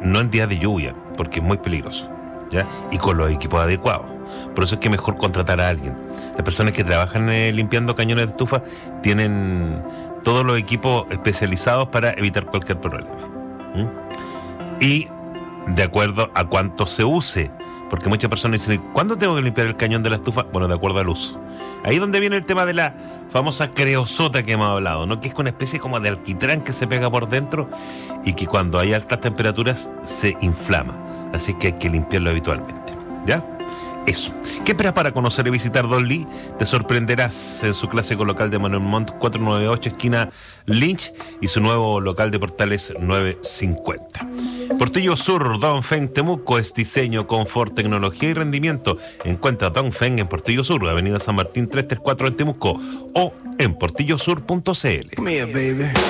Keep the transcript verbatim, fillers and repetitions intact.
no en días de lluvia, porque es muy peligroso, ¿ya? Y con los equipos adecuados. Por eso es que es mejor contratar a alguien. Las personas que trabajan eh, limpiando cañones de estufa tienen todos los equipos especializados para evitar cualquier problema. ¿Mm? Y de acuerdo a cuánto se use, porque muchas personas dicen, ¿cuándo tengo que limpiar el cañón de la estufa? Bueno, de acuerdo al uso. Ahí es donde viene el tema de la famosa creosota que hemos hablado, ¿no? Que es una especie como de alquitrán que se pega por dentro y que cuando hay altas temperaturas se inflama. Así que hay que limpiarlo habitualmente, ¿ya? Eso. ¿Qué esperas para conocer y visitar Don Lee? Te sorprenderás en su clásico local de Manuel Montt cuatrocientos noventa y ocho, esquina Lynch, y su nuevo local de Portales novecientos cincuenta. Portillo Sur, Dongfeng Temuco, es diseño, confort, tecnología y rendimiento. Encuentra Dongfeng en Portillo Sur, Avenida San Martín trescientos treinta y cuatro en Temuco, o en portillo sur punto c l.